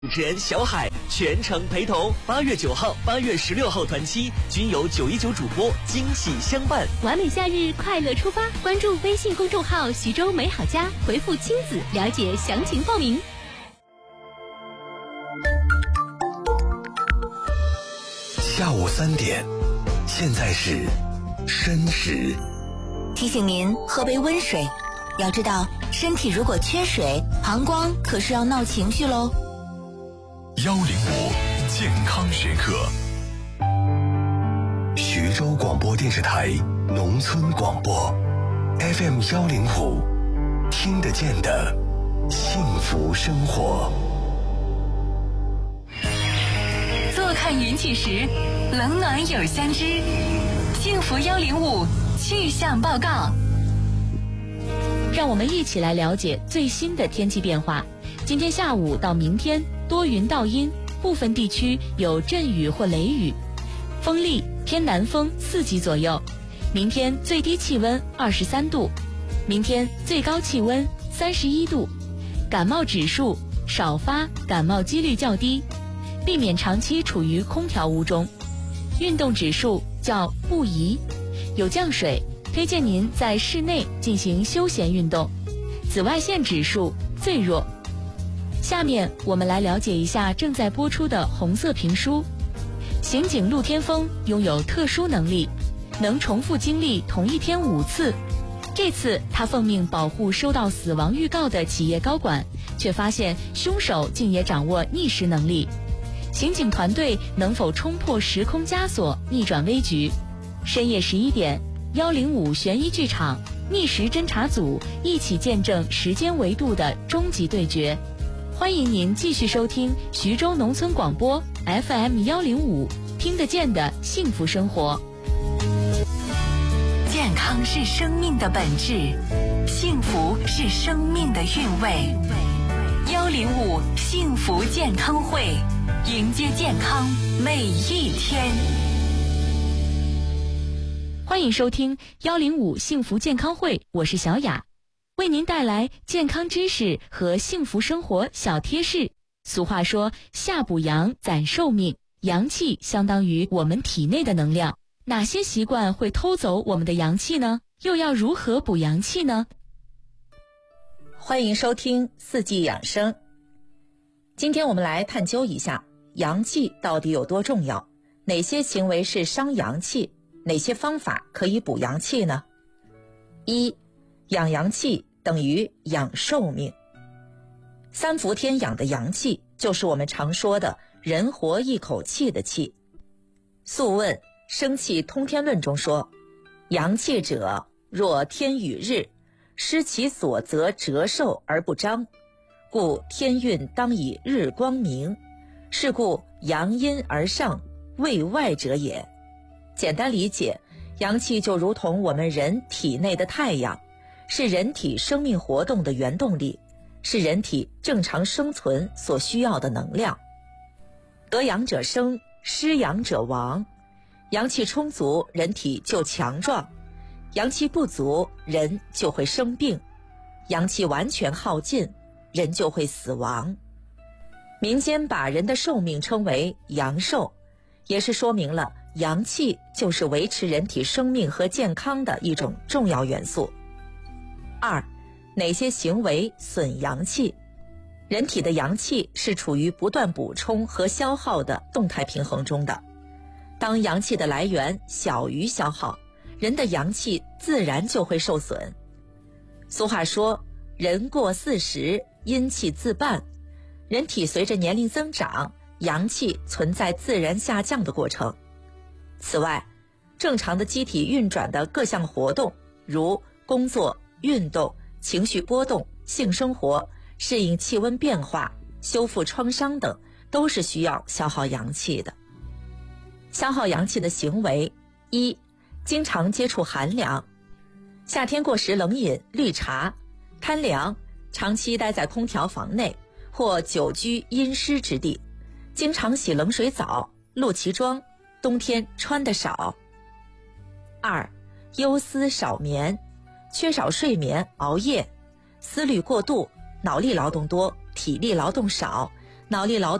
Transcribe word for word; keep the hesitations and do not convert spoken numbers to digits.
主持人小海全程陪同，八月九号、八月十六号团期均有九一九主播惊喜相伴。 完美夏日，快乐出发！关注微信公众号“徐州美好家”，回复“亲子”了解详情报名。 下午三点，现在是申时。 提醒您喝杯温水，要知道身体如果缺水，膀胱可是要闹情绪喽。 幺零五健康时刻，徐州广播电视台农村广播 F M 幺零五，听得见的幸福生活。 坐看云起时，冷暖有相知。幸福幺零五气象报告， 让我们一起来了解最新的天气变化。今天下午到明天多云到阴，部分地区有阵雨或雷雨，风力偏南风四级左右。明天最低气温二十三度，明天最高气温三十一度。感冒指数少发，感冒几率较低，避免长期处于空调屋中。运动指数较不宜，有降水，推荐您在室内进行休闲运动。紫外线指数最弱。下面我们来了解一下正在播出的红色评书。刑警陆天峰拥有特殊能力，能重复经历同一天五次。这次他奉命保护收到死亡预告的企业高管，却发现凶手竟也掌握逆时能力。刑警团队能否冲破时空枷锁，逆转危局？深夜十一点，幺零五悬疑剧场逆时侦查组一起见证时间维度的终极对决。欢迎您继续收听徐州农村广播 F M 幺零五，听得见的幸福生活。 健康是生命的本质，幸福是生命的韵味。幺零五幸福健康会，迎接健康每一天。 欢迎收听幺零五幸福健康会，我是小雅，为您带来健康知识和幸福生活小贴士。俗话说，夏补阳攒寿命，阳气相当于我们体内的能量。哪些习惯会偷走我们的阳气呢？又要如何补阳气呢？ 欢迎收听四季养生。今天我们来探究一下阳气到底有多重要，哪些行为是伤阳气，哪些方法可以补阳气呢？一、养阳气等于养寿命。三伏天养的阳气，就是我们常说的人活一口气的气。素问《生气通天论》中说，阳气者，若天与日，失其所则折寿而不彰，故天运当以日光明，是故阳阴而上，为外者也。简单理解，阳气就如同我们人体内的太阳，是人体生命活动的原动力，是人体正常生存所需要的能量。得阳者生，失阳者亡。阳气充足，人体就强壮；阳气不足，人就会生病；阳气完全耗尽，人就会死亡。民间把人的寿命称为阳寿，也是说明了阳气就是维持人体生命和健康的一种重要元素。二、哪些行为损阳气？人体的阳气是处于不断补充和消耗的动态平衡中的。当阳气的来源小于消耗，人的阳气自然就会受损。俗话说，人过四十，阴气自半。人体随着年龄增长，阳气存在自然下降的过程。此外，正常的机体运转的各项活动，如工作、运动、情绪波动、性生活、适应气温变化、修复创伤等，都是需要消耗阳气的。消耗阳气的行为：一、经常接触寒凉，夏天过食冷饮、绿茶；贪凉，长期待在空调房内或久居阴湿之地，经常洗冷水澡、露脐装，冬天穿得少。二、忧思少眠，缺少睡眠、熬夜，思虑过度，脑力劳动多，体力劳动少， 脑力劳